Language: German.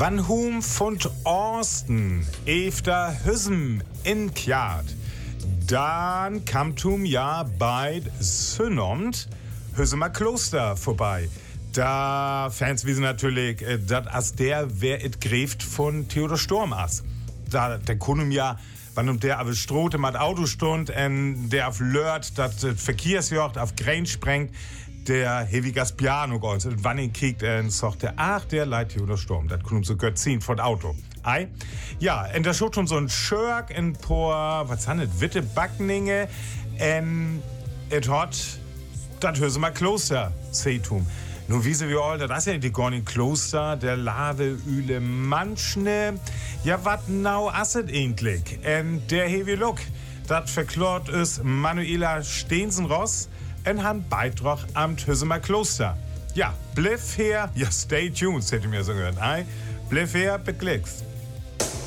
Wann hum von Orsten, efter Hüsem in Kjart, dann kam tum ja bei Synnomt Hüsemer Kloster vorbei. Da Fans wissen natürlich, dat as der wer it gräft von Theodor Storm as. Da der Kunum ja, wann der aber strote mat Auto stund en der auf Lört, dat Verkehrsjocht auf Grenz sprengt, der hevigas Piano gold. Und wann ihn kiekt sagt der, ach, der leid Theodor Storm, dat Kunum so gött ziehen von Auto. Ei? Ja, en da schaut schon so ein Schörk in por, was handelt, Witte Backninge, et hat dat Hüsemer Kloster, Seetum. Nun wiese wir all, das ist ja die Gornin Kloster, der Lave üle manchne. Ja, wat nau asset eigentlich? Der heavy look, dat verklort ist Manuela Steensen-Ross en han Beitrag am Hüsemer Kloster. Ja, bliff her, ja, stay tuned, hätte mir so gehört. Bliff her, beklickst.